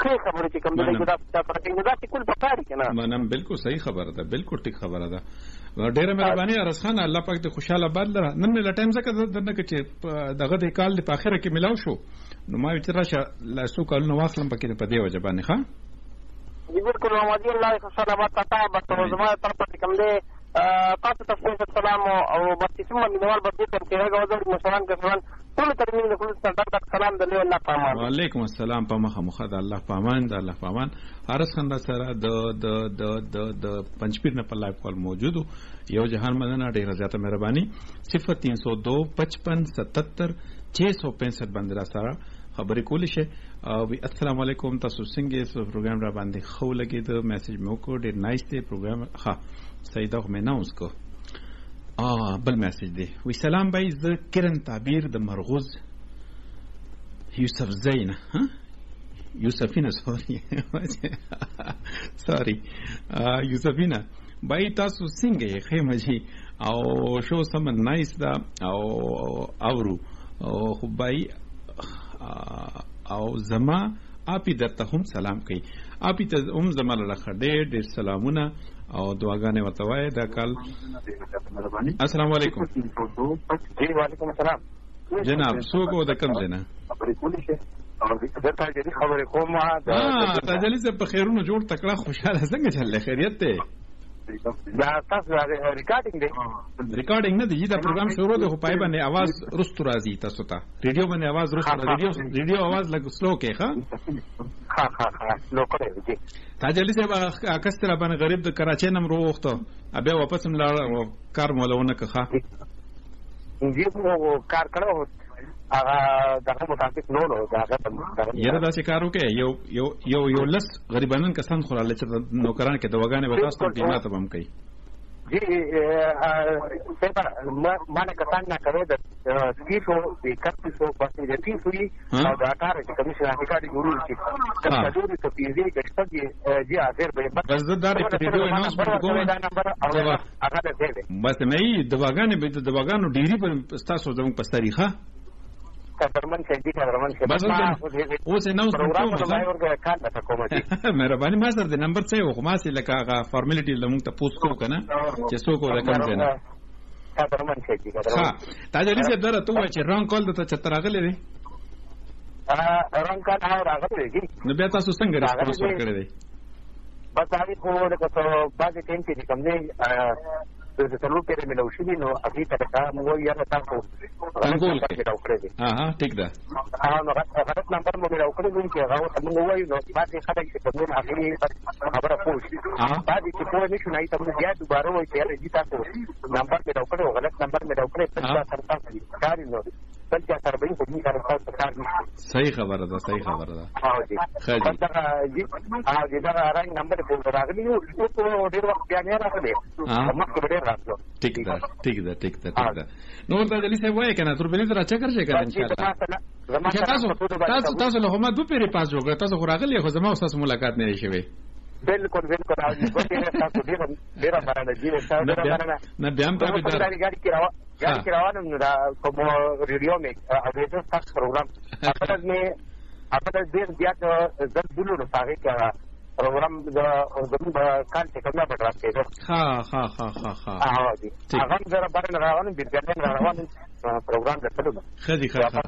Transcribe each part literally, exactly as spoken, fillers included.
ښه خبره چې کوم دی دا دا دا ټیکول پکاري کنه. منم بالکل صحیح خبره ده، بالکل ټیک خبره ده. ډیره مهرباني ارس خان، الله پاک دې خوشاله باد لره. نن مې لا ټایم زکه درنه چې دغه د کال د اخره کې ملاو شو، نو ما چې راشه لاسو کالونه واخلم پکې په دې وجه باندې ښه. جی بالکل محمد الله خوشاله باد تاسو به زما طرف ته کوم دی تاسو ته سلام او بسیسمه مینوال بده ته کې هغه وزر مشران کسان ټول ترمیم د خپل ستندرد سلام د الله پامان. وعلیکم السلام په مخه مخه د الله پامان د الله پامان. حارس خان سره د د د د د پنځپیر نه په لایو کال موجود یو جهان مدنه ډیره زیاته مهرباني صفر तीन सौ दो पचपन सतहत्तर छह सौ पैंसठ باندې را سره خبرې کولې شي. او السلام علیکم، تاسو څنګه یې؟ پروګرام را باندې خو لګید، میسج مو کو ډیر نایس دی پروګرام. ها سیدا خو مې ناوس کو اه بل میسج دی. وی سلام بای ز کرن تعبیر د مرغوز یوسف زین ها یوسفینا سوري سوري یوسفینا بای تاسو څنګه یې؟ خیمه جی او شو سم نایس دا او اورو او خو بای او زما اپی درته هم سلام کوي. اپی ته هم زما له خډې ډېر سلامونه او دعاګانې ورته وایي. دا کال السلام علیکم. جی وعلیکم السلام جناب، څوک و د کوم ځای نه؟ خبرې کوم ها تاجلی صاحب په خیرونو جوړ تکړه خوشاله څنګه چل خیریت ته؟ دا تاسو ریکارډینګ دی؟ ریکارډینګ نه دی، دا پروګرام شروع دی خو پای باندې आवाज رستو راځي تاسو ته. ریډیو باندې आवाज رستو ریډیو ریډیو आवाज لګ سلو کې ښه ها ها ها سلو کړی دی. تاجلی صاحب اکستره باندې غریب د کراچۍ نم وروخته بیا واپس ملاړ کار مولونه که ښه دې مو کار کړو هغه دغه مطابق نو نو دا یره دا چې کار وکړي یو یو یو یو لس غریبانان کسان خو راځي چې نوکران کې دواګانې به تاسو ته قیمت هم کوي. جی څنګه ما ما نه کسان نه کړو د سکیټو د کټو سو پاتې د تیسوي او دا کار چې کوم څه راځي ګورو چې کله جوړې ته پیږي چې څنګه جی اخر به بس زه دا ریډیو اناونسمنت کوم دا نمبر او هغه ده بس مې دواګانې به د دواګانو ډیری په تاسو زموږ په تاریخه درمن کې دي درمن کې بس اوس نو مهرباني ما سره د نمبر څه و خو ما سره لکه هغه فارمالیټي لمون ته پوسټ کو کنه چې څوک ورکم کنه درمن کې دي ها تاجلی صاحب درته وای چې ران کول ته چتر راغلی دی ا ران کال راغلی دی نو بیا تاسو څنګه ریسپانس ورکړی دی؟ بس هغه خو د کوڅه باندې ټیم کې کوم دی د ټولو پیره ملو شي نو اګي طریقه مو یې را تاسو انګول کې ها ها ټیک ده ها نو غلط نمبر مو ملو کړی نو چې هغه موږ وایو نو باندې خلک چې په موږ هغه خبره پوښتنه باندې چې په نشو نه ته موږ بیا دوباره وایو چې دې تاسو نمبر ملو کړو غلط نمبر ملو کړی په تاسو سره کار نو بل چې سره به په دې کار تاسو کار نشته. صحیح خبره ده، صحیح خبره ده. ها جی خاجي دا جی ها جی دا رنګ نمبر په راغلی یو څه ډیر وخت بیا نه راغلی مخکې ډیر راغلو. ٹھیک ده ٹھیک ده ٹھیک ده ٹھیک ده نو ته دلی څه وای کنه تر بلی تر اچھا کړی کنه ان شاء الله. تاسو تاسو تاسو له هم دو پیری پاس جوړ تاسو راغلی خو زما او تاسو ملاقات نه شوی. بالکل بالکل راځي ګوتې تاسو ډیر ډیر باندې جی تاسو باندې نه بیا هم ته به دا ګاډي کې راو ګاډي کې روانم دا کوم ریډیو می اوریجن تاسو پروګرام خپل می خپل ډیر بیا د دلو نه پاره کې پروګرام د زموږ کال څخه کومه په راځي. ها ها ها ها ها ها دي هغه زره باندې روانم بیرګن روانم پروګرام درته خدي خدي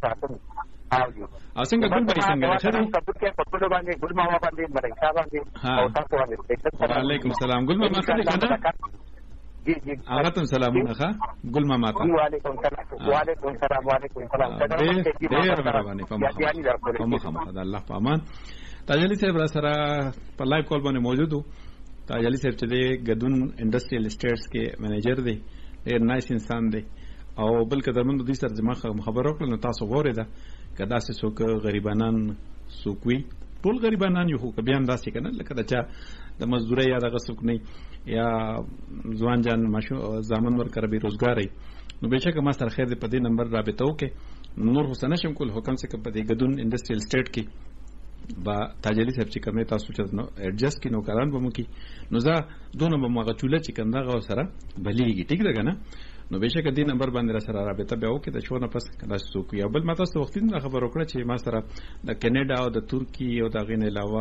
او څنګه ګل به څنګه شته په خپل باندې ګل ماما باندې مرګ باندې او تاسو باندې. وعلیکم السلام ګل ماما څنګه کنه؟ جی جی اغتم سلامونه ښه ګل ماما ته. وعلیکم السلام وعلیکم السلام وعلیکم السلام. ډېر مهرباني په مخه مخه د الله په امان. تاجلی صاحب را سره په لایو کال باندې موجود وو. تاجلی صاحب چې د ګدون انډستریال اسټیټس کې منیجر دی، ډېر نایس انسان دی او بل قدرمن دوی سره زما خبر وکړل نو تاسو غوړې ده کدا سه څوک غریبانان سوکوي ټول غریبانان یو خو بیا انداز کنه لکه دا چا د مزدوري یا د غسوک نه یا ځوان جان ماشو زامن ور کړ به روزګاری نو بهشکه ما سره خیر دې په دې نمبر رابطه وکي نور حسین شم کول حکم څخه په دې ګدون انډستریال اسټیټ کې با تاجلی صاحب چې کومه تاسو چې نو ایڈجسټ کینو کاران به مو کی نو زه دونه به مغه چوله چې کنده غو سره بلیږي ټیک ده کنه نو بهشکه دې نمبر باندې را سره رابطه به وکي د شونه پس کله څوک یا بل ماته څه وخت نه خبر وکړه چې ما سره د کینیډا او د ترکی او د غین علاوه